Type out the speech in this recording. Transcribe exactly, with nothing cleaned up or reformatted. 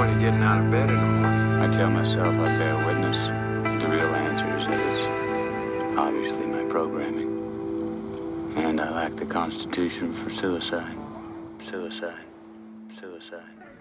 point of getting out of bed in the morning? I tell myself I bear witness. The real answer is that it's obviously my programming. And I lack the constitution for suicide. Suicide. Suicide.